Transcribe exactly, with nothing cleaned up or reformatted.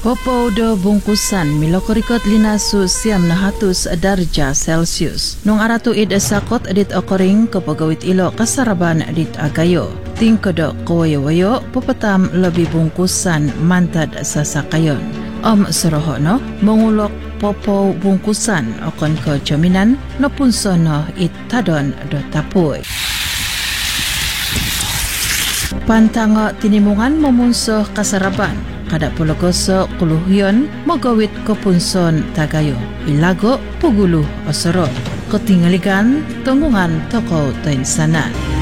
Popo do bungkusan milokorikot linasu siam na hatus darja Celsius. Nung aratu id sakot edit okoring kapagawit ilo kasaraban edit agayo. Tingkodo kawayo-wayo pupatam lebih bungkusan mantad sa sakayon. Om serohono mengulok popo bungkusan okon ke jaminan no punsono it tadon do tapuy. Pantango tinimungan memunsuh kasaraban. Kada pulogoso kuluhyon magawit kepunson tagayo. Ilago puguluh osoro. Ketinggalikan tunggungan toko tain sanan.